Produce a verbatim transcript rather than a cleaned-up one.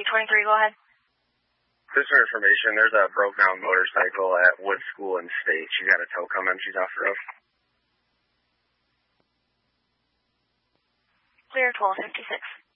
twenty-three, go ahead. Just for information, there's a broke down motorcycle at Wood School in State. She's got a tow coming. She's off the road. Clear twelve fifty-six.